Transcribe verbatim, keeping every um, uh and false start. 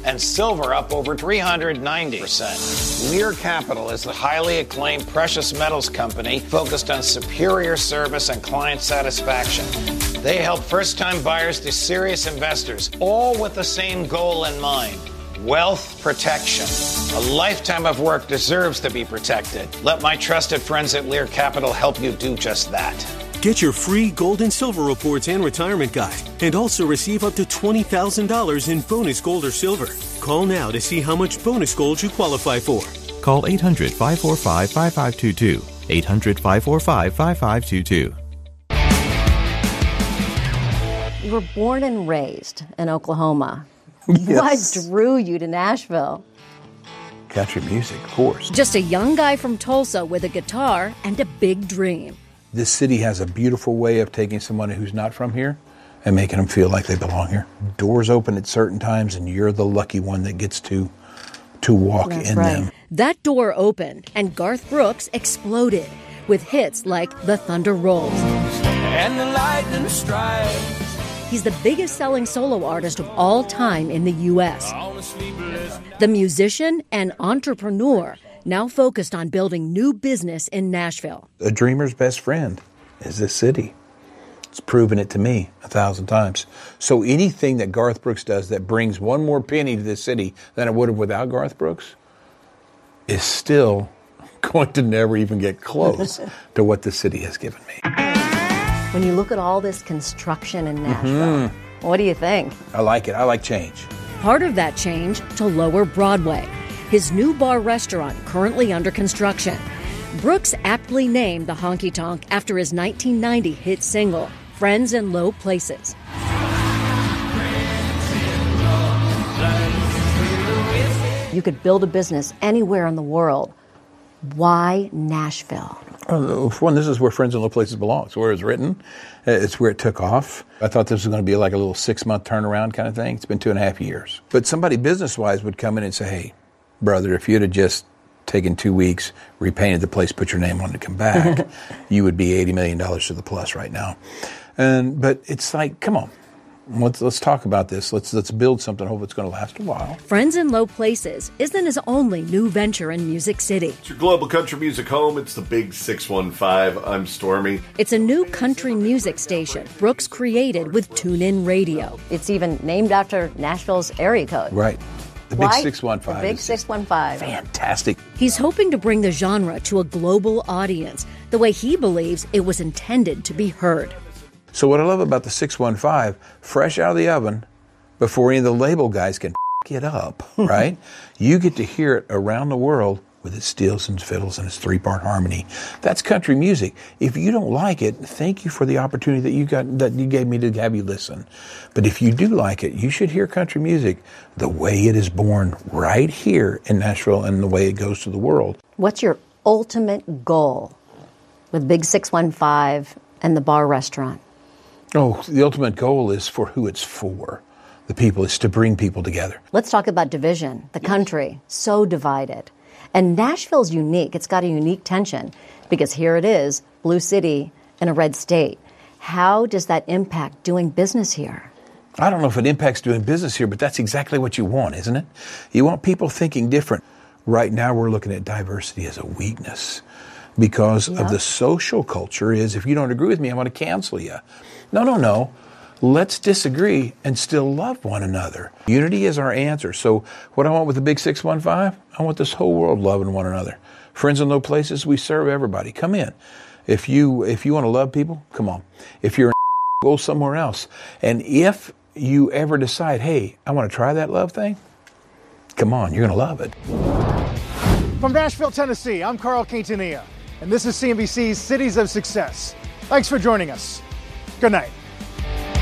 and silver up over three hundred ninety percent. Lear Capital is the highly acclaimed precious metals company focused on superior service and client satisfaction. They help first-time buyers to serious investors, all with the same goal in mind: wealth protection. A lifetime of work deserves to be protected. Let my trusted friends at Lear Capital help you do just that. Get your free gold and silver reports and retirement guide, and also receive up to twenty thousand dollars in bonus gold or silver. Call now to see how much bonus gold you qualify for. Call eight hundred, five four five, five five two two. eight hundred, five four five, five five two two. You were born and raised in Oklahoma. Yes. What drew you to Nashville? Country music, of course. Just a young guy from Tulsa with a guitar and a big dream. This city has a beautiful way of taking someone who's not from here and making them feel like they belong here. Doors open at certain times, and you're the lucky one that gets to to walk That's in right. them. That door opened, and Garth Brooks exploded with hits like The Thunder Rolls. And the lightning strikes. He's the biggest selling solo artist of all time in the U S. The musician and entrepreneur, now focused on building new business in Nashville. A dreamer's best friend is this city. It's proven it to me a thousand times. So anything that Garth Brooks does that brings one more penny to this city than it would have without Garth Brooks is still going to never even get close to what the city has given me. When you look at all this construction in Nashville, Mm-hmm. what do you think? I like it. I like change. Part of that change to Lower Broadway, his new bar restaurant currently under construction. Brooks aptly named the honky tonk after his nineteen ninety hit single, Friends in Low Places. You could build a business anywhere in the world. Why Nashville? Uh, for one, this is where Friends in Low Places belong. It's where it's written. It's where it took off. I thought this was going to be like a little six-month turnaround kind of thing. It's been two and a half years. But somebody business-wise would come in and say, hey, brother, if you'd have just taken two weeks, repainted the place, put your name on it, and come back, you would be eighty million dollars to the plus right now. And But it's like, come on. Let's, let's talk about this. Let's let's build something. Hope it's going to last a while. Friends in Low Places isn't his only new venture in Music City. It's your global country music home. It's the Big six one five. I'm Stormy. It's a new country music station Brooks created with TuneIn Radio. It's even named after Nashville's area code. Right. The Big Why? six one five. The Big six one five. Fantastic. He's hoping to bring the genre to a global audience, the way he believes it was intended to be heard. So what I love about the six one five, fresh out of the oven, before any of the label guys can f*** it up, right? You get to hear it around the world with its steels and fiddles and its three-part harmony. That's country music. If you don't like it, thank you for the opportunity that you got that you gave me to have you listen. But if you do like it, you should hear country music the way it is born right here in Nashville and the way it goes to the world. What's your ultimate goal with Big six one five and the bar restaurant? Oh, the ultimate goal is for who it's for. The people, is to bring people together. Let's talk about division. The country, so divided. And Nashville's unique. It's got a unique tension because here it is, blue city in a red state. How does that impact doing business here? I don't know if it impacts doing business here, but that's exactly what you want, isn't it? You want people thinking different. Right now we're looking at diversity as a weakness because yeah. of the social culture is if you don't agree with me, I'm going to cancel you. No, no, no. Let's disagree and still love one another. Unity is our answer. So what I want with the Big six one five, I want this whole world loving one another. Friends in Low Places, we serve everybody. Come in. If you if you want to love people, come on. If you're go somewhere else. And if you ever decide, hey, I want to try that love thing, come on, you're going to love it. From Nashville, Tennessee, I'm Carl Quintanilla, and this is C N B C's Cities of Success. Thanks for joining us. Good night.